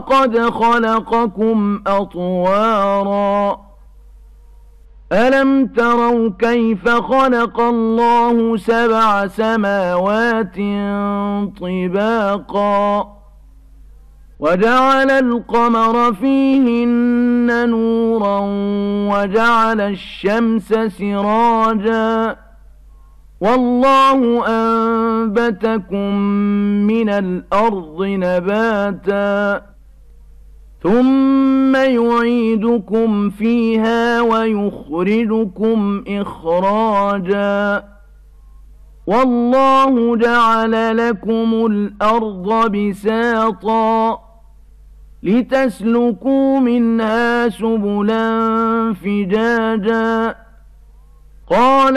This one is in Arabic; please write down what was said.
وقد خلقكم أطوارا ألم تروا كيف خلق الله 7 سماوات طباقا وجعل القمر فيهن نورا وجعل الشمس سراجا والله أنبتكم من الأرض نباتا ثم يعيدكم فيها ويخرجكم إخراجا والله جعل لكم الأرض بساطا لتسلكوا منها سبلا فجاجا قال